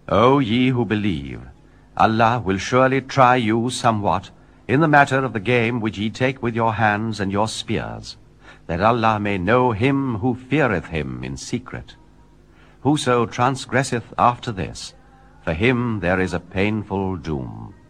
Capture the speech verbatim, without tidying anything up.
O ye who believe, Allah will surely try you somewhat in the matter of the game which ye take with your hands and your spears, that Allah may know him who feareth him in secret. Whoso transgresseth after this, for him there is a painful doom.